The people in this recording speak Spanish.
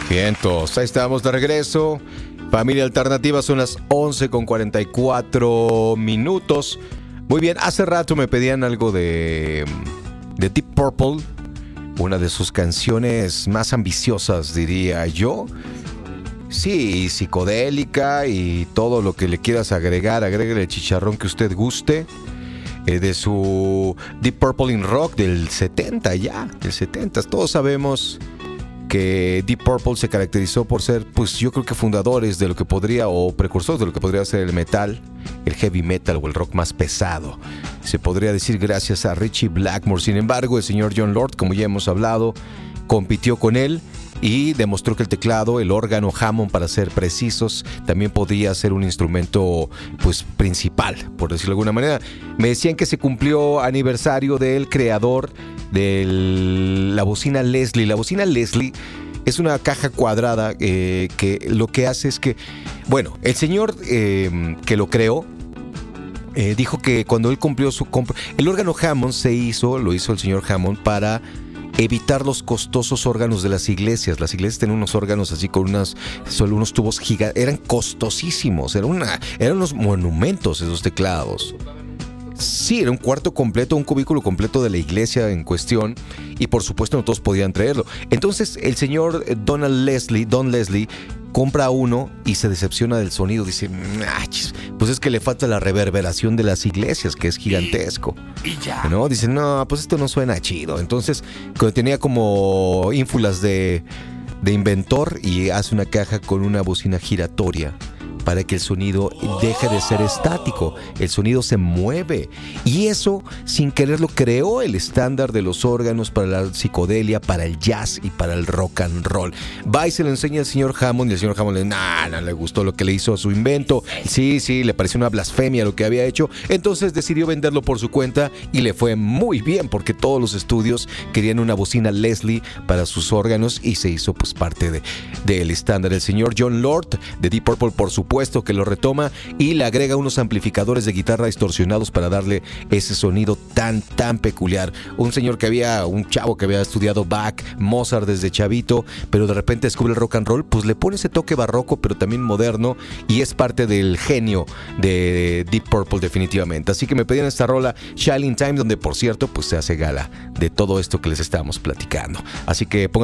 Vientos, ahí estamos de regreso. Familia Alternativa, son las 11:44. Muy bien, hace rato me pedían algo de Deep Purple, una de sus canciones más ambiciosas, diría yo. Sí, psicodélica y todo lo que le quieras agregar, agréguele el chicharrón que usted guste. De su Deep Purple in Rock del 70 ya, del 70. Todos sabemos que Deep Purple se caracterizó por ser, pues yo creo que fundadores de lo que podría, o precursores de lo que podría ser el metal, el heavy metal o el rock más pesado. Se podría decir gracias a Ritchie Blackmore. Sin embargo, el señor Jon Lord, como ya hemos hablado, compitió con él y demostró que el teclado, el órgano Hammond, para ser precisos, también podía ser un instrumento pues principal, por decirlo de alguna manera. Me decían que se cumplió aniversario del creador de la bocina Leslie. La bocina Leslie es una caja cuadrada que lo que hace es que, bueno, el señor que lo creó dijo que cuando él cumplió el órgano Hammond lo hizo el señor Hammond para evitar los costosos órganos de las iglesias. Las iglesias tenían unos órganos así con solo unos tubos gigantes, eran costosísimos, eran unos monumentos esos teclados. Sí, era un cuarto completo, un cubículo completo de la iglesia en cuestión, y por supuesto no todos podían traerlo. Entonces el señor Don Leslie compra uno y se decepciona del sonido. Dice, pues es que le falta la reverberación de las iglesias, que es gigantesco. Y ya. ¿No? Dice, no, pues esto no suena chido. Entonces, cuando tenía como ínfulas de inventor, y hace una caja con una bocina giratoria para que el sonido deje de ser estático, el sonido se mueve, y eso sin quererlo creó el estándar de los órganos para la psicodelia, para el jazz y para el rock and roll. Va y se lo enseña al señor Hammond, y el señor Hammond no le gustó lo que le hizo a su invento. Sí, le pareció una blasfemia lo que había hecho, entonces decidió venderlo por su cuenta, y le fue muy bien porque todos los estudios querían una bocina Leslie para sus órganos, y se hizo pues parte del estándar. El señor Jon Lord de Deep Purple, por supuesto que lo retoma y le agrega unos amplificadores de guitarra distorsionados para darle ese sonido tan peculiar. Un chavo que había estudiado Bach, Mozart desde chavito, pero de repente descubre el rock and roll, pues le pone ese toque barroco pero también moderno, y es parte del genio de Deep Purple definitivamente. Así que me pedían esta rola Shining Time, donde por cierto pues se hace gala de todo esto que les estábamos platicando. Así que pongan